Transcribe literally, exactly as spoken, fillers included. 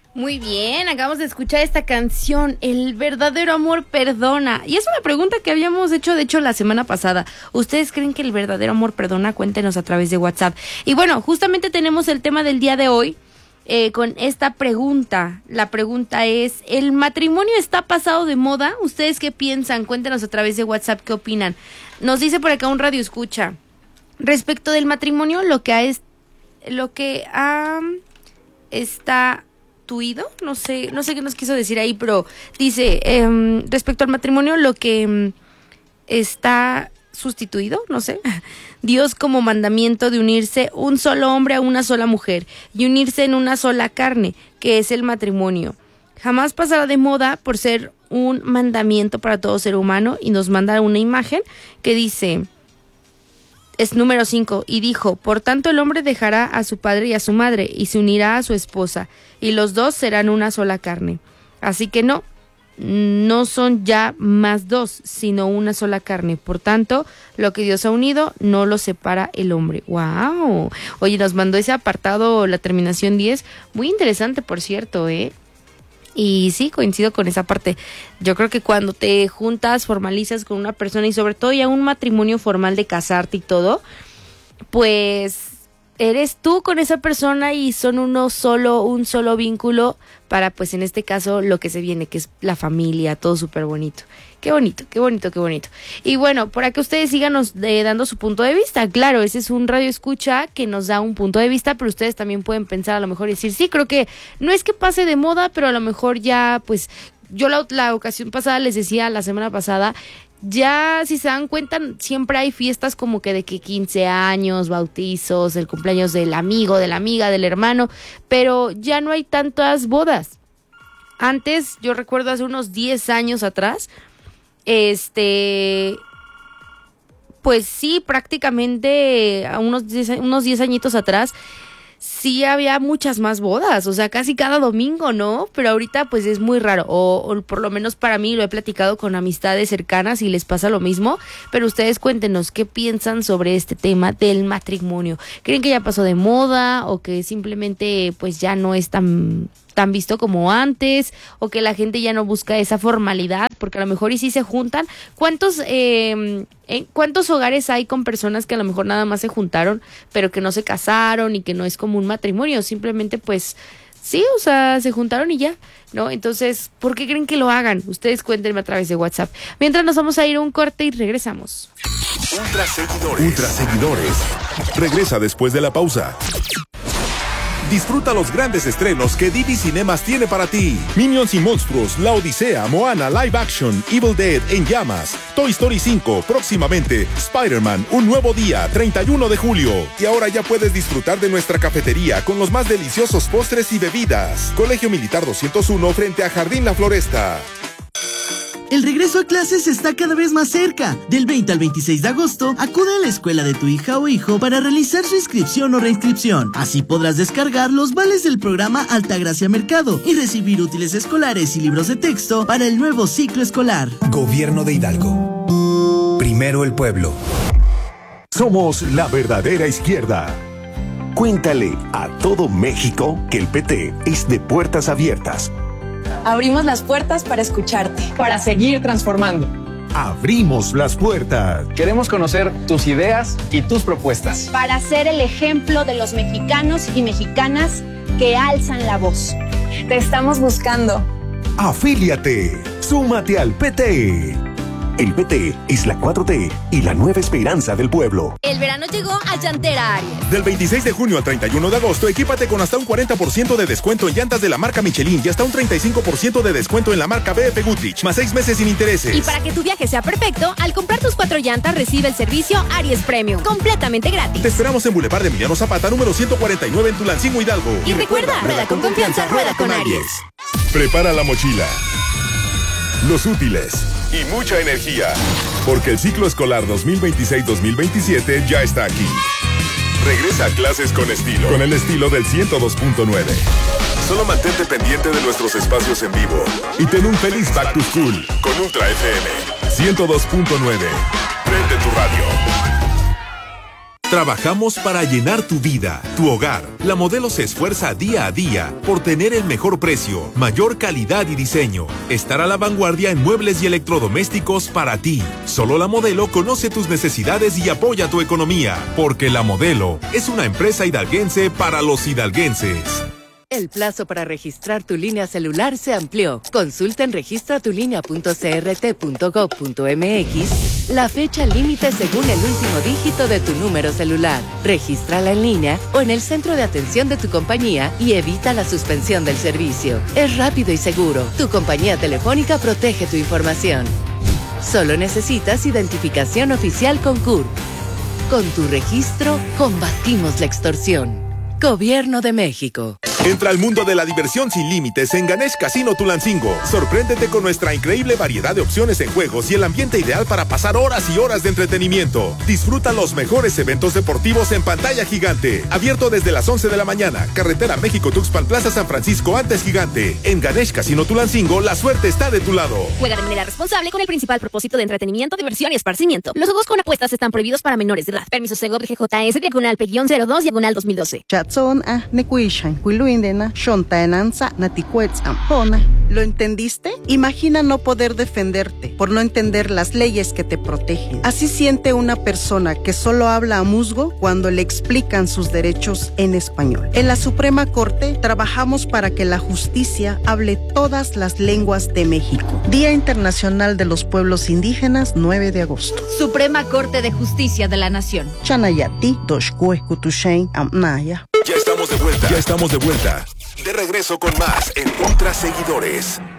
Muy bien, acabamos de escuchar esta canción, El verdadero amor perdona. Y es una pregunta que habíamos hecho, de hecho, la semana pasada. ¿Ustedes creen que el verdadero amor perdona? Cuéntenos a través de WhatsApp. Y bueno, justamente tenemos el tema del día de hoy eh, con esta pregunta. La pregunta es, ¿el matrimonio está pasado de moda? ¿Ustedes qué piensan? Cuéntenos a través de WhatsApp qué opinan. Nos dice por acá un radio escucha. Respecto del matrimonio, lo que ha, es, lo que ha está... no sé, no sé qué nos quiso decir ahí, pero dice, eh, respecto al matrimonio, lo que eh, está sustituido, no sé, Dios como mandamiento de unirse un solo hombre a una sola mujer y unirse en una sola carne, que es el matrimonio. Jamás pasará de moda por ser un mandamiento para todo ser humano, y nos manda una imagen que dice... Es número cinco, y dijo, por tanto el hombre dejará a su padre y a su madre, y se unirá a su esposa, y los dos serán una sola carne. Así que no, no son ya más dos, sino una sola carne. Por tanto, lo que Dios ha unido, no lo separa el hombre. ¡Wow! Oye, nos mandó ese apartado, la terminación diez, muy interesante, por cierto, ¿eh? Y sí, coincido con esa parte. Yo creo que cuando te juntas, formalizas con una persona, y sobre todo ya un matrimonio formal de casarte y todo, pues eres tú con esa persona y son uno solo, un solo vínculo para, pues en este caso, lo que se viene, que es la familia, todo súper bonito. Qué bonito, qué bonito, qué bonito. Y bueno, para que ustedes síganos eh, dando su punto de vista. Claro, ese es un radio escucha que nos da un punto de vista, pero ustedes también pueden pensar a lo mejor y decir, sí, creo que no es que pase de moda, pero a lo mejor ya, pues, yo la, la ocasión pasada les decía, la semana pasada, ya si se dan cuenta, siempre hay fiestas como que de que quince años, bautizos, el cumpleaños del amigo, de la amiga, del hermano, pero ya no hay tantas bodas. Antes, yo recuerdo hace unos diez años atrás, Este, pues sí, prácticamente a unos diez, unos diez añitos atrás, sí había muchas más bodas, o sea, casi cada domingo, ¿no? Pero ahorita pues es muy raro, o, o por lo menos para mí, lo he platicado con amistades cercanas y les pasa lo mismo, pero ustedes cuéntenos qué piensan sobre este tema del matrimonio. ¿Creen que ya pasó de moda o que simplemente pues ya no es tan... tan visto como antes, o que la gente ya no busca esa formalidad, porque a lo mejor y si se juntan? ¿Cuántos eh, eh, cuántos hogares hay con personas que a lo mejor nada más se juntaron, pero que no se casaron y que no es como un matrimonio, simplemente pues sí, o sea, se juntaron y ya, ¿no? Entonces, ¿por qué creen que lo hagan? Ustedes cuéntenme a través de WhatsApp. Mientras nos vamos a ir a un corte y regresamos. Ultra seguidores. Ultra seguidores. Regresa después de la pausa. Disfruta los grandes estrenos que Divi Cinemas tiene para ti. Minions y Monstruos, La Odisea, Moana, Live Action, Evil Dead, En Llamas, Toy Story cinco, próximamente, Spider-Man, Un Nuevo Día, treinta y uno de julio. Y ahora ya puedes disfrutar de nuestra cafetería con los más deliciosos postres y bebidas. Colegio Militar doscientos uno frente a Jardín La Floresta. El regreso a clases está cada vez más cerca. Del veinte al veintiséis de agosto, acude a la escuela de tu hija o hijo para realizar su inscripción o reinscripción. Así podrás descargar los vales del programa Altagracia Mercado y recibir útiles escolares y libros de texto para el nuevo ciclo escolar. Gobierno de Hidalgo. Primero el pueblo. Somos la verdadera izquierda. Cuéntale a todo México que el P T es de puertas abiertas. Abrimos las puertas para escucharte, para seguir transformando. Abrimos las puertas. Queremos conocer tus ideas y tus propuestas. Para ser el ejemplo de los mexicanos y mexicanas que alzan la voz. Te estamos buscando. Afíliate. Súmate al P T. El P T es la cuatro T y la nueva esperanza del pueblo. El verano llegó a Llantera Aries. Del veintiséis de junio al treinta y uno de agosto, equípate con hasta un cuarenta por ciento de descuento en llantas de la marca Michelin y hasta un treinta y cinco por ciento de descuento en la marca B F Goodrich, más seis meses sin intereses. Y para que tu viaje sea perfecto, al comprar tus cuatro llantas, recibe el servicio Aries Premium, completamente gratis. Te esperamos en Boulevard de Emiliano Zapata, número ciento cuarenta y nueve en Tulancingo, Hidalgo. Y, y recuerda, recuerda, rueda con confianza, rueda con Aries. Prepara la mochila, los útiles y mucha energía, porque el ciclo escolar dos mil veintiséis dos mil veintisiete ya está aquí. Regresa a clases con estilo, con el estilo del ciento dos punto nueve. Solo mantente pendiente de nuestros espacios en vivo y ten un feliz Back to School con Ultra F M ciento dos punto nueve. Prende tu radio. Trabajamos para llenar tu vida, tu hogar. La Modelo se esfuerza día a día por tener el mejor precio, mayor calidad y diseño. Estar a la vanguardia en muebles y electrodomésticos para ti. Solo La Modelo conoce tus necesidades y apoya tu economía. Porque La Modelo es una empresa hidalguense para los hidalguenses. El plazo para registrar tu línea celular se amplió. Consulta en registra tu línea punto c r t punto gob punto m x la fecha límite según el último dígito de tu número celular. Regístrala en línea o en el centro de atención de tu compañía y evita la suspensión del servicio. Es rápido y seguro. Tu compañía telefónica protege tu información. Solo necesitas identificación oficial con C U R. Con tu registro, combatimos la extorsión. Gobierno de México. Entra al mundo de la diversión sin límites en Ganesh Casino Tulancingo. Sorpréndete con nuestra increíble variedad de opciones en juegos y el ambiente ideal para pasar horas y horas de entretenimiento. Disfruta los mejores eventos deportivos en pantalla gigante. Abierto desde las once de la mañana. Carretera México-Tuxpan Plaza San Francisco, antes gigante. En Ganesh Casino Tulancingo, la suerte está de tu lado. Juega de manera responsable con el principal propósito de entretenimiento, diversión y esparcimiento. Los juegos con apuestas están prohibidos para menores de edad. Permiso Segov G J S, diagonal P cero dos, diagonal dos mil doce. ¿Lo entendiste? Imagina no poder defenderte por no entender las leyes que te protegen. Así siente una persona que solo habla a musgo cuando le explican sus derechos en español. En la Suprema Corte trabajamos para que la justicia hable todas las lenguas de México. Día Internacional de los Pueblos Indígenas, nueve de agosto. Suprema Corte de Justicia de la Nación. Chanayati, Toshkue, Kutushain, Amnaya. Ya estamos de vuelta. Ya estamos de vuelta. De regreso con más en Ultra Seguidores.